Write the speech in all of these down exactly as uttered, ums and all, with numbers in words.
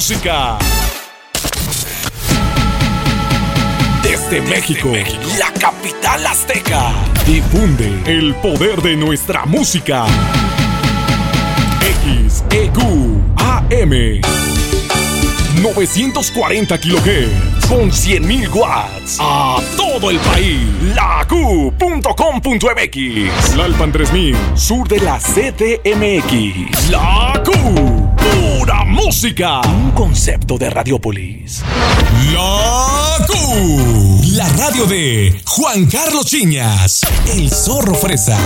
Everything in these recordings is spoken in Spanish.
música. Desde México, la capital azteca, difunde el poder de nuestra música. X E Q A M novecientos cuarenta kilohertz con cien mil watts a todo el país. La Q punto com punto M X, Tlalpan tres mil, sur de la C D M X. La Q, pura música. Un concepto de Radiopolis. La Q, la radio de Juan Carlos Chiñas, el zorro fresa.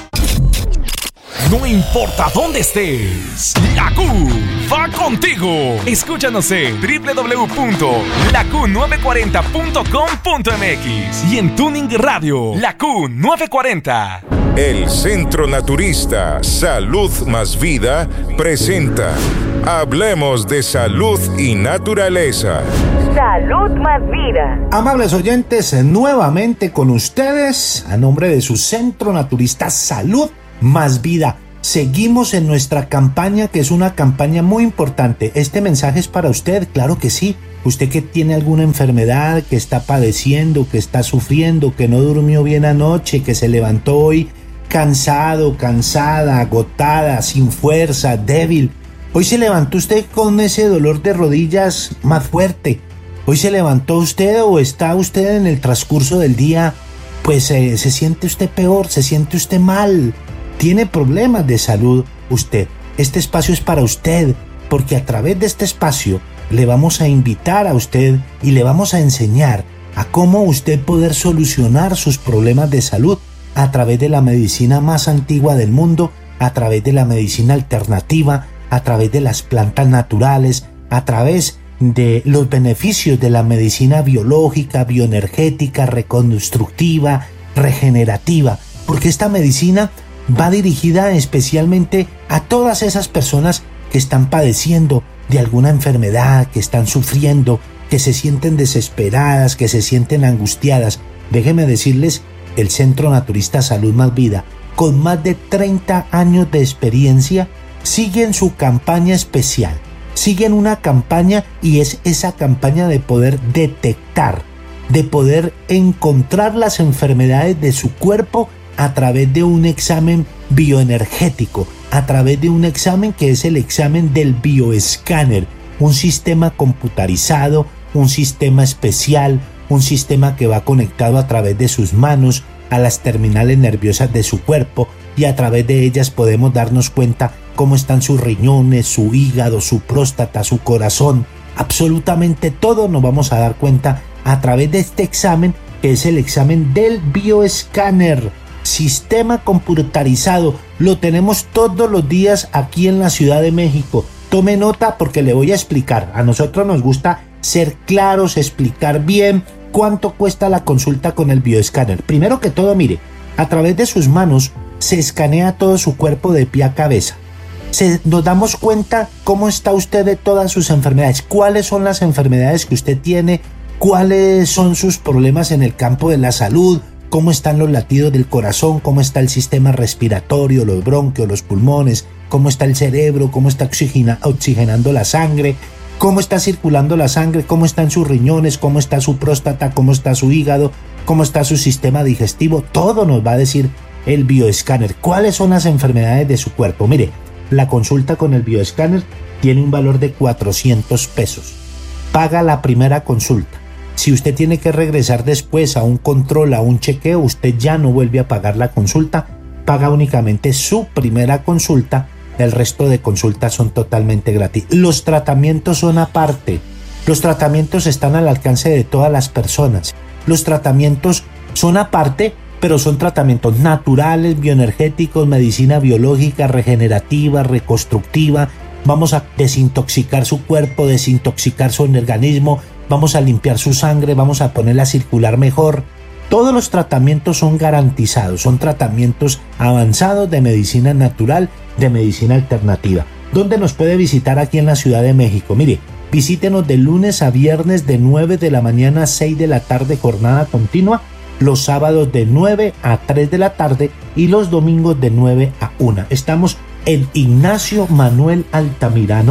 No importa dónde estés, la Q va contigo. Escúchanos en doble u doble u doble u punto la q novecientos cuarenta punto com punto M X y en Tuning Radio, la Q novecientos cuarenta. El Centro Naturista Salud Más Vida presenta Hablemos de Salud y Naturaleza. Salud Más Vida. Amables oyentes, nuevamente con ustedes, a nombre de su Centro Naturista Salud Más Vida. Seguimos en nuestra campaña, que es una campaña muy importante. Este mensaje es para usted, claro que sí. Usted que tiene alguna enfermedad, que está padeciendo, que está sufriendo, que no durmió bien anoche, que se levantó hoy cansado, cansada, agotada, sin fuerza, débil. Hoy se levantó usted con ese dolor de rodillas más fuerte. Hoy se levantó usted o está usted en el transcurso del día, pues eh, se siente usted peor, se siente usted mal. Tiene problemas de salud usted. Este espacio es para usted, porque a través de este espacio le vamos a invitar a usted y le vamos a enseñar a cómo usted poder solucionar sus problemas de salud a través de la medicina más antigua del mundo, a través de la medicina alternativa, a través de las plantas naturales, a través de los beneficios de la medicina biológica, bioenergética, reconstructiva, regenerativa, porque esta medicina va dirigida especialmente a todas esas personas que están padeciendo de alguna enfermedad, que están sufriendo, que se sienten desesperadas, que se sienten angustiadas. Déjenme decirles, el Centro Naturista Salud Más Vida, con más de treinta años de experiencia, siguen su campaña especial. Siguen una campaña, y es esa campaña de poder detectar, de poder encontrar las enfermedades de su cuerpo a través de un examen bioenergético, a través de un examen que es el examen del bioescáner, un sistema computarizado, un sistema especial, un sistema que va conectado a través de sus manos a las terminales nerviosas de su cuerpo, y a través de ellas podemos darnos cuenta cómo están sus riñones, su hígado, su próstata, su corazón. Absolutamente todo nos vamos a dar cuenta a través de este examen, que es el examen del bioescáner. Sistema computarizado, lo tenemos todos los días aquí en la Ciudad de México. Tome nota, porque le voy a explicar. A nosotros nos gusta ser claros, explicar bien cuánto cuesta la consulta con el bioescáner. Primero que todo, mire, a través de sus manos se escanea todo su cuerpo de pie a cabeza. Se, nos damos cuenta cómo está usted de todas sus enfermedades, cuáles son las enfermedades que usted tiene, cuáles son sus problemas en el campo de la salud, cómo están los latidos del corazón, cómo está el sistema respiratorio, los bronquios, los pulmones, cómo está el cerebro, cómo está oxigena, oxigenando la sangre, cómo está circulando la sangre, cómo están sus riñones, cómo está su próstata, cómo está su hígado, cómo está su sistema digestivo. Todo nos va a decir el bioescáner. ¿Cuáles son las enfermedades de su cuerpo? Mire, la consulta con el bioescáner tiene un valor de cuatrocientos pesos. Paga la primera consulta. Si usted tiene que regresar después a un control, a un chequeo, usted ya no vuelve a pagar la consulta, paga únicamente su primera consulta, el resto de consultas son totalmente gratis. Los tratamientos son aparte, los tratamientos están al alcance de todas las personas, los tratamientos son aparte, pero son tratamientos naturales, bioenergéticos, medicina biológica, regenerativa, reconstructiva. Vamos a desintoxicar su cuerpo, desintoxicar su organismo, vamos a limpiar su sangre, vamos a ponerla a circular mejor. Todos los tratamientos son garantizados, son tratamientos avanzados de medicina natural, de medicina alternativa. ¿Dónde nos puede visitar aquí en la Ciudad de México? Mire, visítenos de lunes a viernes de nueve de la mañana a seis de la tarde, jornada continua, los sábados de nueve a tres de la tarde y los domingos de nueve a una. Estamos en Ignacio Manuel Altamirano,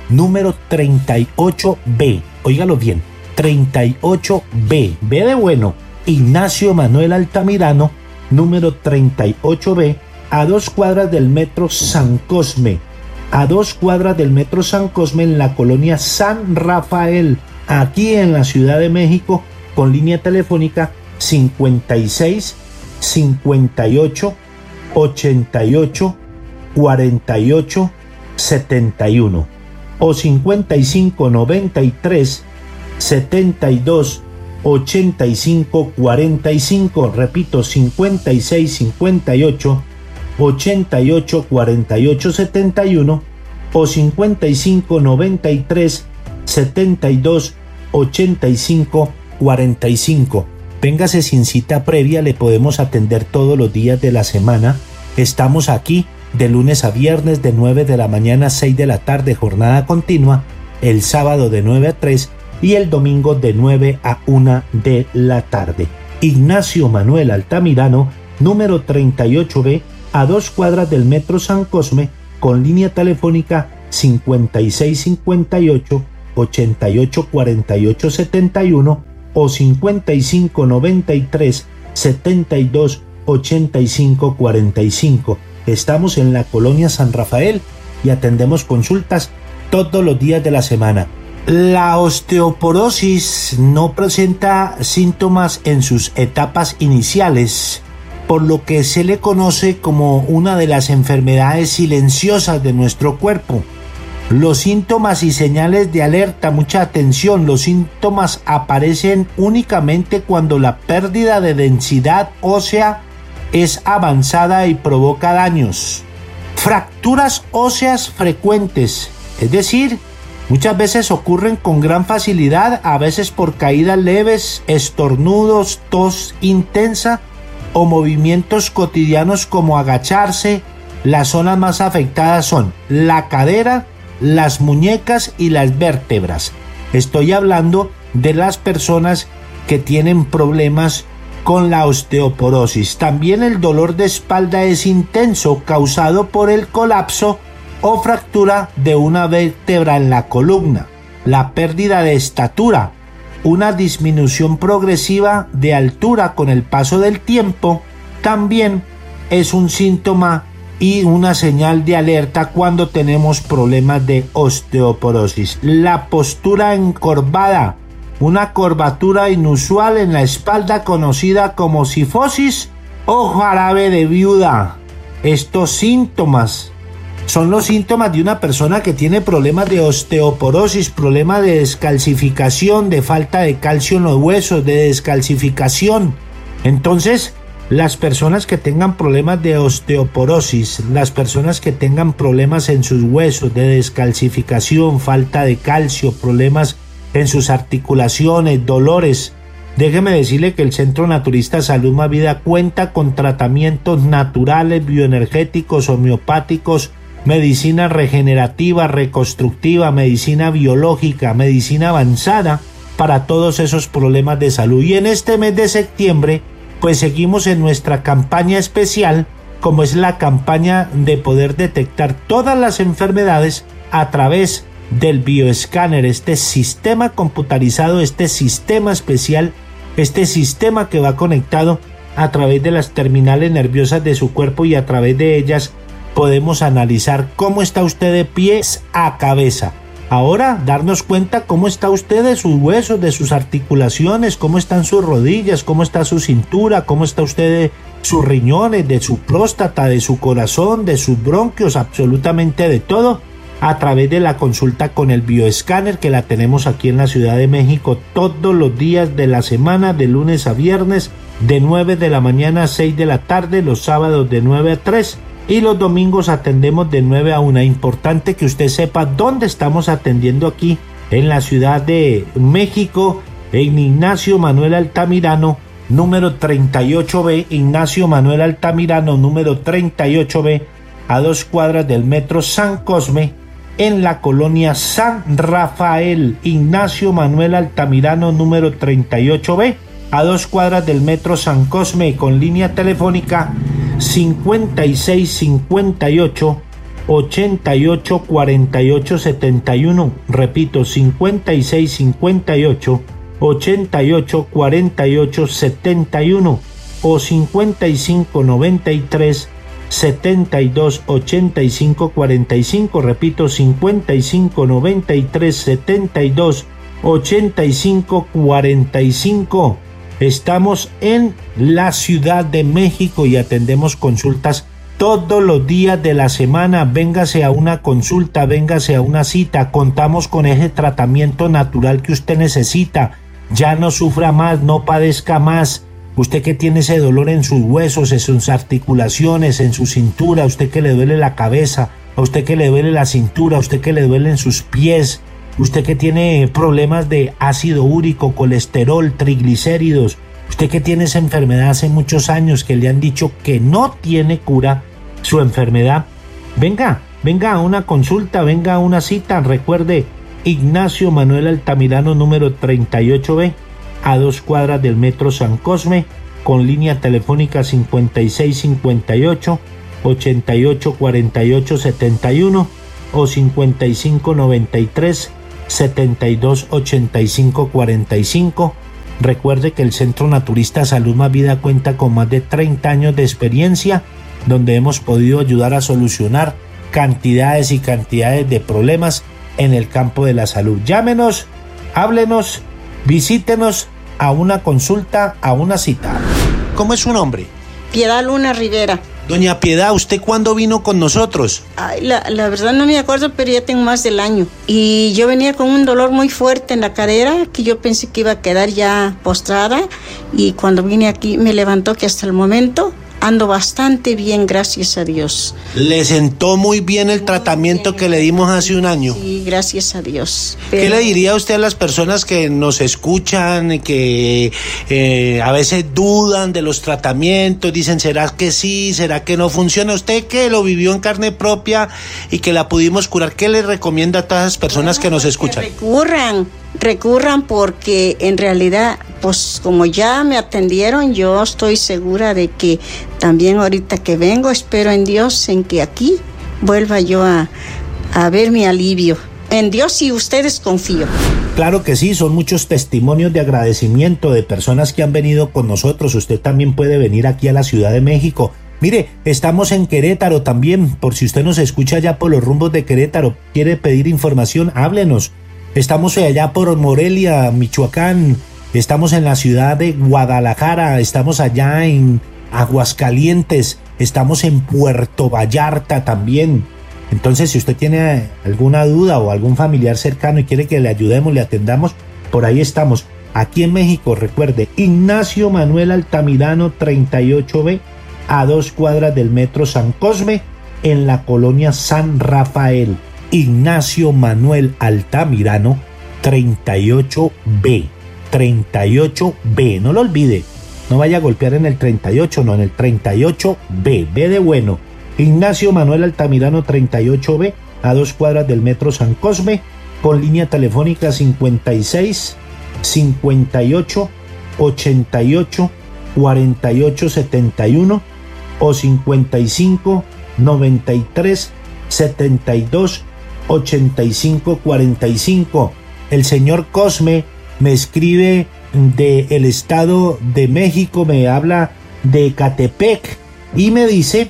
número treinta y ocho B. Óigalo bien, treinta y ocho B. B de bueno. Ignacio Manuel Altamirano, número treinta y ocho B, a dos cuadras del metro San Cosme. A dos cuadras del metro San Cosme en la colonia San Rafael, aquí en la Ciudad de México, con línea telefónica cincuenta y seis, cincuenta y ocho, ochenta y ocho, cuarenta y ocho, setenta y uno o cincuenta y cinco, noventa y tres, setenta y dos, ochenta y cinco, cuarenta y cinco. Repito, cincuenta y seis, cincuenta y ocho, ochenta y ocho, cuarenta y ocho, setenta y uno o cincuenta y cinco, noventa y tres, setenta y dos, ochenta y cinco, cuarenta y cinco. Véngase sin cita previa, le podemos atender todos los días de la semana. Estamos aquí de lunes a viernes de nueve de la mañana a seis de la tarde, jornada continua, el sábado de nueve a tres y el domingo de nueve a una de la tarde. Ignacio Manuel Altamirano, número treinta y ocho B, a dos cuadras del metro San Cosme, con línea telefónica cincuenta y seis, cincuenta y ocho, ochenta y ocho, cuarenta y ocho, setenta y uno o cincuenta y cinco, noventa y tres, setenta y dos, ochenta y cinco, cuarenta y cinco. Estamos en la colonia San Rafael y atendemos consultas todos los días de la semana. La osteoporosis no presenta síntomas en sus etapas iniciales, por lo que se le conoce como una de las enfermedades silenciosas de nuestro cuerpo. Los síntomas y señales de alerta, mucha atención, los síntomas aparecen únicamente cuando la pérdida de densidad ósea es avanzada y provoca daños. Fracturas óseas frecuentes, es decir, muchas veces ocurren con gran facilidad, a veces por caídas leves, estornudos, tos intensa o movimientos cotidianos como agacharse. Las zonas más afectadas son la cadera, las muñecas y las vértebras. Estoy hablando de las personas que tienen problemas con la osteoporosis. También el dolor de espalda es intenso, causado por el colapso o fractura de una vértebra en la columna. La pérdida de estatura, una disminución progresiva de altura con el paso del tiempo, también es un síntoma y una señal de alerta cuando tenemos problemas de osteoporosis. La postura encorvada, una curvatura inusual en la espalda conocida como cifosis o jarabe de viuda. Estos síntomas son los síntomas de una persona que tiene problemas de osteoporosis, problemas de descalcificación, de falta de calcio en los huesos, de descalcificación. Entonces, las personas que tengan problemas de osteoporosis, las personas que tengan problemas en sus huesos, de descalcificación, falta de calcio, problemas en sus articulaciones, dolores, déjeme decirle que el Centro Naturista Salud Más Vida cuenta con tratamientos naturales, bioenergéticos, homeopáticos, medicina regenerativa, reconstructiva, medicina biológica, medicina avanzada para todos esos problemas de salud. Y en este mes de septiembre, pues seguimos en nuestra campaña especial, como es la campaña de poder detectar todas las enfermedades a través del bioescáner, este sistema computarizado, este sistema especial, este sistema que va conectado a través de las terminales nerviosas de su cuerpo, y a través de ellas podemos analizar cómo está usted de pies a cabeza. Ahora, darnos cuenta cómo está usted de sus huesos, de sus articulaciones, cómo están sus rodillas, cómo está su cintura, cómo está usted de sus riñones, de su próstata, de su corazón, de sus bronquios, absolutamente de todo, a través de la consulta con el bioescáner, que la tenemos aquí en la Ciudad de México todos los días de la semana, de lunes a viernes, de nueve de la mañana a seis de la tarde, los sábados de nueve a tres, y los domingos atendemos de nueve a una. Importante que usted sepa dónde estamos atendiendo aquí en la Ciudad de México, en Ignacio Manuel Altamirano, número treinta y ocho B, Ignacio Manuel Altamirano, número treinta y ocho B, a dos cuadras del metro San Cosme, en la colonia San Rafael. Ignacio Manuel Altamirano, número treinta y ocho B, a dos cuadras del metro San Cosme, con línea telefónica cincuenta y seis, cincuenta y ocho, ochenta y ocho cuarenta y ocho setenta y uno. Repito, cincuenta y seis cincuenta y ocho ochenta y ocho cuarenta y ocho setenta y uno o cincuenta y cinco noventa y tres setenta y dos ochenta y cinco cuarenta y cinco. Repito, cincuenta y cinco noventa y tres setenta y dos ochenta y cinco cuarenta y cinco. Estamos en la Ciudad de México y atendemos consultas todos los días de la semana. Véngase a una consulta, véngase a una cita. Contamos con ese tratamiento natural que usted necesita. Ya no sufra más, no padezca más. Usted que tiene ese dolor en sus huesos, en sus articulaciones, en su cintura, a usted que le duele la cabeza, a usted que le duele la cintura, a usted que le duele en sus pies, usted que tiene problemas de ácido úrico, colesterol, triglicéridos, usted que tiene esa enfermedad hace muchos años que le han dicho que no tiene cura su enfermedad, venga, venga a una consulta, venga a una cita. Recuerde, Ignacio Manuel Altamirano, número treinta y ocho B, a dos cuadras del Metro San Cosme, con línea telefónica cincuenta y seis cincuenta y ocho ochenta y ocho cuarenta y ocho setenta y uno o cincuenta y cinco noventa y tres setenta y dos ochenta y cinco cuarenta y cinco. Recuerde que el Centro Naturista Salud Más Vida cuenta con más de treinta años de experiencia, donde hemos podido ayudar a solucionar cantidades y cantidades de problemas en el campo de la salud. Llámenos, háblenos, visítenos a una consulta, a una cita. ¿Cómo es su nombre? Piedad Luna Rivera. Doña Piedad, ¿usted cuándo vino con nosotros? Ay, la, la verdad no me acuerdo, pero ya tengo más del año. Y yo venía con un dolor muy fuerte en la cadera, que yo pensé que iba a quedar ya postrada. Y cuando vine aquí me levantó, que hasta el momento ando bastante bien, gracias a Dios. ¿Le sentó muy bien el tratamiento bien que le dimos hace un año? Sí, gracias a Dios. Pero ¿qué le diría usted a las personas que nos escuchan, que eh, a veces dudan de los tratamientos, dicen, ¿será que sí, será que no funciona? Usted que lo vivió en carne propia y que la pudimos curar, ¿qué le recomienda a todas las personas bueno, que nos escuchan? Que recurran, recurran porque en realidad, pues como ya me atendieron, yo estoy segura de que también ahorita que vengo, espero en Dios en que aquí vuelva yo a, a ver mi alivio. En Dios y ustedes confío. Claro que sí, son muchos testimonios de agradecimiento de personas que han venido con nosotros. Usted también puede venir aquí a la Ciudad de México. Mire, estamos en Querétaro también, por si usted nos escucha allá por los rumbos de Querétaro, quiere pedir información, háblenos. Estamos allá por Morelia, Michoacán, estamos en la ciudad de Guadalajara, estamos allá en Aguascalientes, estamos en Puerto Vallarta también. Entonces, si usted tiene alguna duda o algún familiar cercano y quiere que le ayudemos, le atendamos, por ahí estamos. Aquí en México, recuerde, Ignacio Manuel Altamirano treinta y ocho B, a dos cuadras del Metro San Cosme, en la colonia San Rafael. Ignacio Manuel Altamirano treinta y ocho B, treinta y ocho B, no lo olvide, no vaya a golpear en el treinta y ocho, no, en el treinta y ocho B, B de bueno. Ignacio Manuel Altamirano treinta y ocho B, a dos cuadras del Metro San Cosme, con línea telefónica cincuenta y seis cincuenta y ocho ochenta y ocho cuarenta y ocho setenta y uno o cincuenta y cinco noventa y tres setenta y dos ochenta y cinco cuarenta y cinco. El señor Cosme me escribe de el Estado de México, me habla de Ecatepec y me dice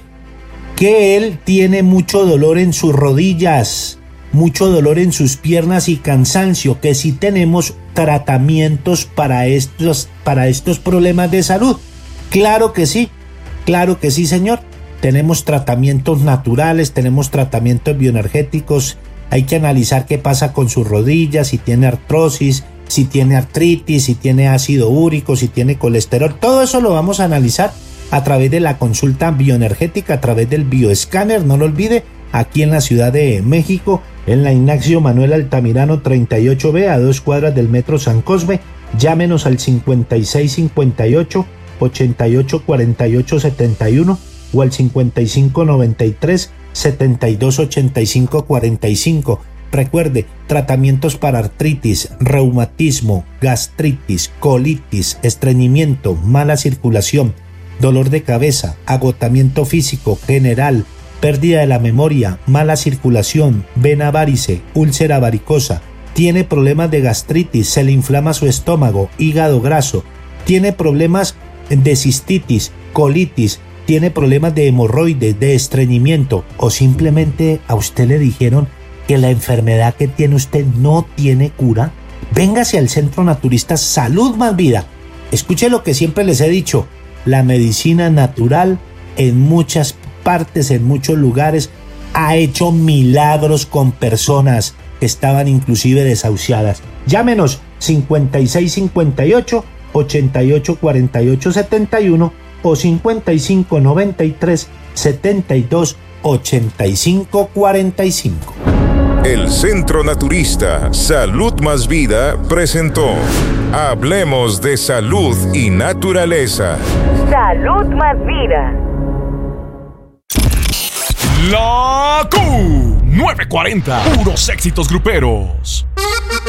que él tiene mucho dolor en sus rodillas, mucho dolor en sus piernas y cansancio, que sí tenemos tratamientos para estos, para estos problemas de salud. Claro que sí, claro que sí, señor. Tenemos tratamientos naturales, tenemos tratamientos bioenergéticos. Hay que analizar qué pasa con sus rodillas, si tiene artrosis, si tiene artritis, si tiene ácido úrico, si tiene colesterol. Todo eso lo vamos a analizar a través de la consulta bioenergética, a través del bioescáner. No lo olvide, aquí en la Ciudad de México, en la Ignacio Manuel Altamirano treinta y ocho B, a dos cuadras del Metro San Cosme. Llámenos al cincuenta y seis cincuenta y ocho ochenta y ocho cuarenta y ocho setenta y uno o al cincuenta y cinco noventa y tres setenta y dos ochenta y cinco cuarenta y cinco. Recuerde, tratamientos para artritis, reumatismo, gastritis, colitis, estreñimiento, mala circulación, dolor de cabeza, agotamiento físico general, pérdida de la memoria, mala circulación, vena varice, úlcera varicosa, tiene problemas de gastritis, se le inflama su estómago, hígado graso, tiene problemas de cistitis, colitis, tiene problemas de hemorroides, de estreñimiento, o simplemente a usted le dijeron que la enfermedad que tiene usted no tiene cura, véngase al Centro Naturista Salud Más Vida. Escuche lo que siempre les he dicho, la medicina natural en muchas partes, en muchos lugares, ha hecho milagros con personas que estaban inclusive desahuciadas. Llámenos cincuenta y seis cincuenta y ocho, ochenta y ocho cuarenta y ocho setenta y uno o cincuenta y cinco noventa y tres setenta y dos ochenta y cinco cuarenta y cinco. El Centro Naturista Salud Más Vida presentó Hablemos de Salud y Naturaleza. Salud Más Vida. La Q novecientos cuarenta, puros éxitos gruperos.